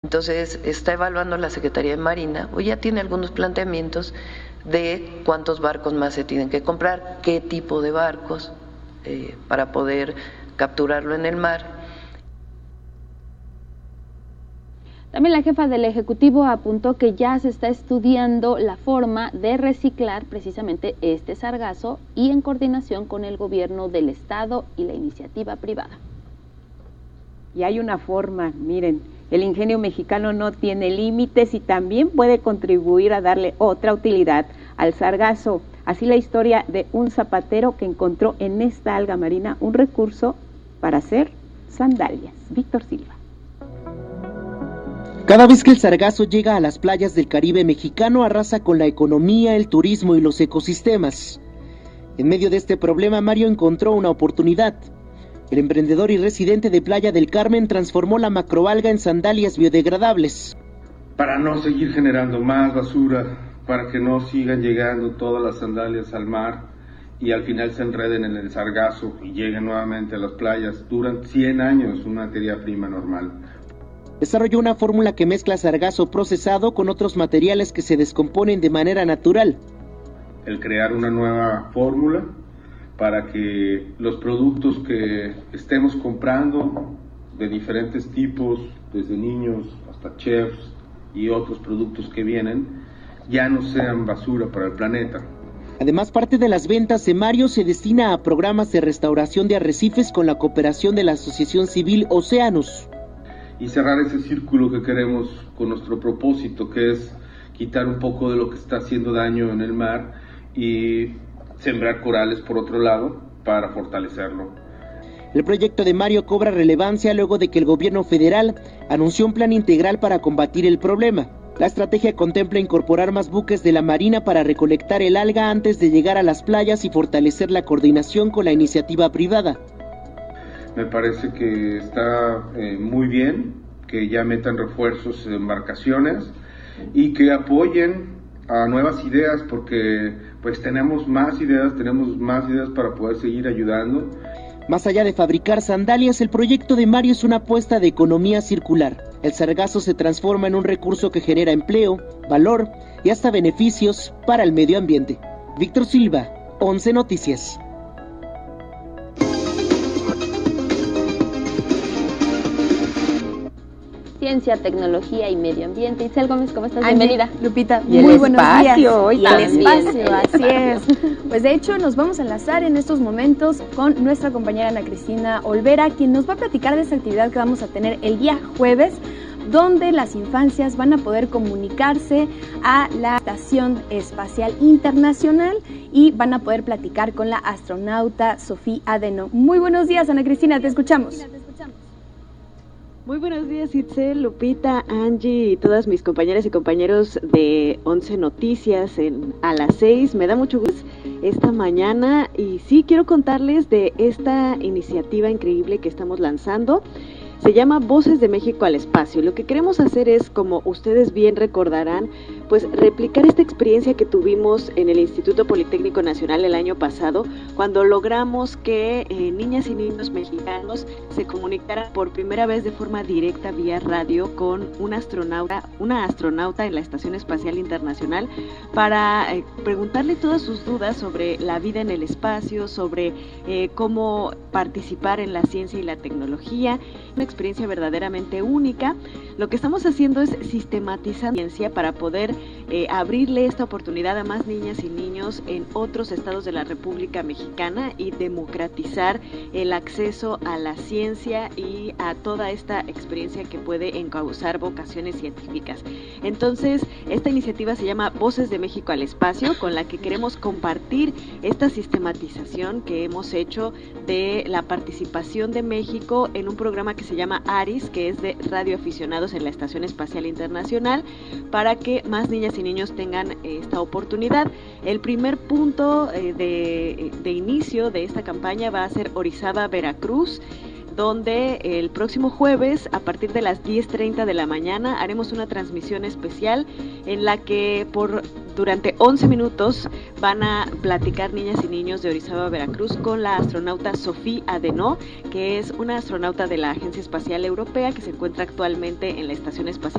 Entonces está evaluando la Secretaría de Marina, o ya tiene algunos planteamientos de cuántos barcos más se tienen que comprar, qué tipo de barcos para poder capturarlo en el mar. También la jefa del Ejecutivo apuntó que ya se está estudiando la forma de reciclar precisamente este sargazo y en coordinación con el gobierno del estado y la iniciativa privada. Y hay una forma, miren, el ingenio mexicano no tiene límites y también puede contribuir a darle otra utilidad al sargazo. Así la historia de un zapatero que encontró en esta alga marina un recurso para hacer sandalias. Víctor Silva. Cada vez que el sargazo llega a las playas del Caribe mexicano, arrasa con la economía, el turismo y los ecosistemas. En medio de este problema, Mario encontró una oportunidad. El emprendedor y residente de Playa del Carmen transformó la macroalga en sandalias biodegradables. Para no seguir generando más basura, para que no sigan llegando todas las sandalias al mar y al final se enreden en el sargazo y lleguen nuevamente a las playas, duran 100 años una materia prima normal. Desarrolló una fórmula que mezcla sargazo procesado con otros materiales que se descomponen de manera natural. El crear una nueva fórmula para que los productos que estemos comprando de diferentes tipos, desde niños hasta chefs y otros productos que vienen, ya no sean basura para el planeta. Además, parte de las ventas de Mario se destina a programas de restauración de arrecifes con la cooperación de la Asociación Civil Océanos. Y cerrar ese círculo que queremos con nuestro propósito, que es quitar un poco de lo que está haciendo daño en el mar y sembrar corales por otro lado para fortalecerlo. El proyecto de Mario cobra relevancia luego de que el gobierno federal anunció un plan integral para combatir el problema. La estrategia contempla incorporar más buques de la Marina para recolectar el alga antes de llegar a las playas y fortalecer la coordinación con la iniciativa privada. Me parece que está muy bien que ya metan refuerzos en embarcaciones y que apoyen a nuevas ideas, porque pues tenemos más ideas para poder seguir ayudando. Más allá de fabricar sandalias, el proyecto de Mario es una apuesta de economía circular. El sargazo se transforma en un recurso que genera empleo, valor y hasta beneficios para el medio ambiente. Víctor Silva, 11 Noticias. Ciencia, tecnología y medio ambiente. Itzel Gómez, ¿cómo estás? Bienvenida. Lupita, y muy el buenos espacio, días. Y el espacio, así es. Pues de hecho nos vamos a enlazar en estos momentos con nuestra compañera Ana Cristina Olvera, quien nos va a platicar de esta actividad que vamos a tener el día jueves, donde las infancias van a poder comunicarse a la Estación Espacial Internacional y van a poder platicar con la astronauta Sofía Adeno. Muy buenos días, Ana Cristina, te escuchamos. Muy buenos días, Itzel, Lupita, Angie y todas mis compañeras y compañeros de 11 Noticias a las 6. Me da mucho gusto esta mañana y sí quiero contarles de esta iniciativa increíble que estamos lanzando. Se llama Voces de México al Espacio. Lo que queremos hacer es, como ustedes bien recordarán, pues replicar esta experiencia que tuvimos en el Instituto Politécnico Nacional el año pasado, cuando logramos que niñas y niños mexicanos se comunicaran por primera vez de forma directa vía radio con una astronauta en la Estación Espacial Internacional para preguntarle todas sus dudas sobre la vida en el espacio, sobre cómo participar en la ciencia y la tecnología. Una experiencia verdaderamente única. Lo que estamos haciendo es sistematizar ciencia para poder abrirle esta oportunidad a más niñas y niños en otros estados de la República Mexicana y democratizar el acceso a la ciencia y a toda esta experiencia que puede encauzar vocaciones científicas. Entonces, esta iniciativa se llama Voces de México al Espacio, con la que queremos compartir esta sistematización que hemos hecho de la participación de México en un programa que se llama ARIS, que es de radioaficionados en la Estación Espacial Internacional, para que más niñas y niños tengan esta oportunidad. El primer punto de inicio de esta campaña va a ser Orizaba, Veracruz, donde el próximo jueves a partir de las 10:30 de la mañana haremos una transmisión especial en la que durante 11 minutos van a platicar niñas y niños de Orizaba, Veracruz con la astronauta Sofía Adeno, que es una astronauta de la Agencia Espacial Europea que se encuentra actualmente en la Estación Espacial